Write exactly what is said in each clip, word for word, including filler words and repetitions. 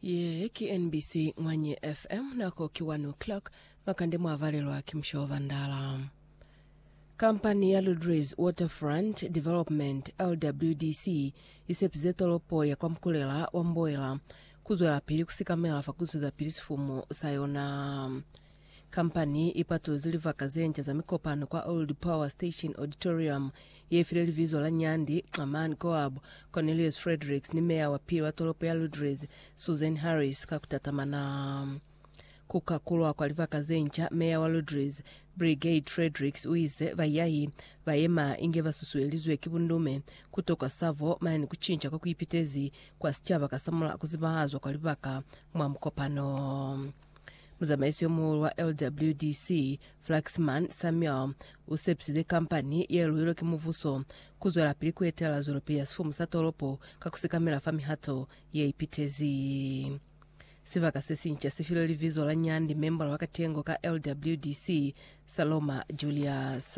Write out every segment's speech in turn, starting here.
ye ki N B C Ngwanye F M nako kiwanu clock makande mwavalelwa kimshova ndala. Kampani ya Ludres Waterfront Development L W D C isepzeto lopo ya kwa mkulela wa mboela kuzwela pili kusikamela fakuzuza pili sifumu sayona. Kampani ipato ziliva kazenja za mikopano kwa Old Power Station Auditorium yefile livizo la Nyandi, Aman Coab, Cornelius Fredericks ni mea wa pili wa tolopo ya Ludres, Susan Harris kakutatamana. Kuka kulwa kwa liva kazenja mea wa Ludres, Brigade Fredericks uize vayayi vayema inge vasusuelizwe kibundume kutoka Savo mayani kuchincha kwa kuipitezi kwa sichava kasamula kuzibahazwa kwa livaka mwa mkopano. Mzamaisi yomu wa L W D C Flaxman Samuel usepsize kampani yeluhilo kimuvuso kuzwela pili kuetela zoropia sifumu satolopo kakusikamela fami hato ye ipitezi. Siva kasesi ncha sifilo livizo la Nyandi member wakatengo ka L W D C Saloma Julius.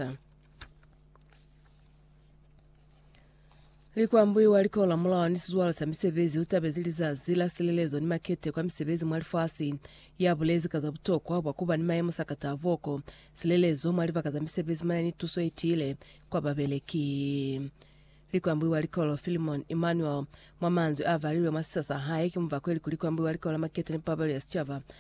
Likuwa mbui walikola mula wa nisizuwala sa misebezi utabeziliza zila silelezo ni makete kwa misebezi mwalifasi ya bulezi kaza butoko wa kuba ni mayemu sakata avoko silelezo mwaliva kaza misebezi maya ni tuso itile kwa babeleki. Likuwa mbui walikola Philemon Emmanuel mwamanzu avaliwe masasa hae kimva kweli kulikuwa mbui walikola makete ni pabali ya sichava